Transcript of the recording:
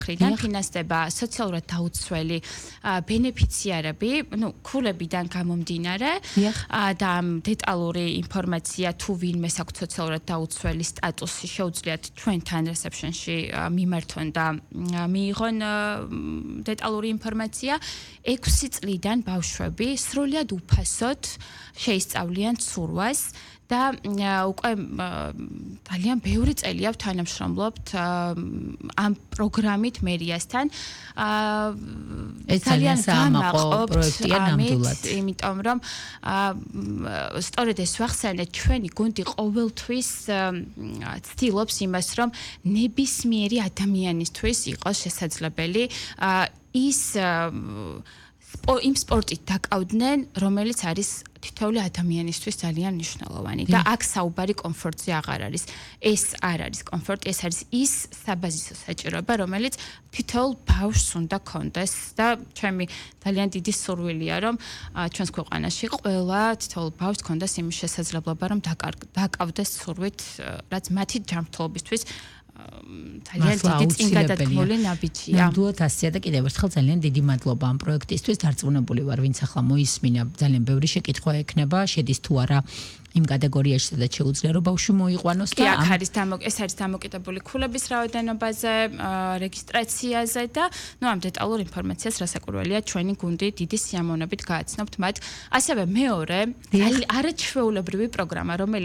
მხრიდან ფინანსდება სოციალურად დაუცველი ბენეფიციარები, ქულებიდან გამომდინარე და დეტალური ინფორმაცია თუ ვინმეს აქვს სოციალურად დაუცველი სტატუსი შეუძლიათ ჩვენთან რეცეპშენში მიმართონ და მიიღონ დეტალური ინფორმაცია 6 წლიდან ბავშვები სრულად უფასოდ შეისწავლიან ცურვას და უკვე ძალიან ბევრი წელია თანამშრომლობთ ამ პროგრამით მერიასთან. ძალიან გამაყობთ პროექტია ნამდვილად. იმიტომ რომ სწორედ ეს ვახსენეთ, ჩვენი გუნდი ყოველთვის ცდილობს იმას, რომ ნებისმიერი ადამიანისთვის იყოს შესაძლებელი ის იმ სპორტით დაკავდნენ, რომელიც არის თითოეული ადამიანისთვის ძალიან მნიშვნელოვანი და აქ საუბარი კომფორტზე აღარ არის. ეს არ არის კომფორტი, ეს არის ის საბაზისო საჭიროება, რომელიც თითოეულ ბავშვს უნდა კონდეს და ჩემი ძალიან დიდი სურვილია, რომ ჩვენს ქვეყანაში ყველა თითოეულ ბავშვს კონდეს იმის შესაძლებლობა, რომ დაკავდეს ცურვით, რაც მათი ჯანმრთელობისთვის ძალიან დიდი წინგადადგმული ნაბიჯია. ნამდვილად ასეა და კიდევ ერთხელ ძალიან დიდი მადლობა ამ პროექტისთვის. დარწმუნებული ვარ, ვინც ახლა მოისმინა, ძალიან ბევრი შეკითხვა ექნება, შედის თუ არა იმ კატეგორიაში, სადაც შეუძლია რომ ბავშვი მოიყვანოს და ეს არის დამოკიდებული ქულების რაოდენობაზე, რეგისტრაციაზე და ამ დეტალურ ინფორმაციას რასაკვირველია ჩვენი გუნდი დიდი სიამოვნებით გააცნობთ მათ. ასევე მეორე, არაჩვეულებრივი პროგრამა, რომელიც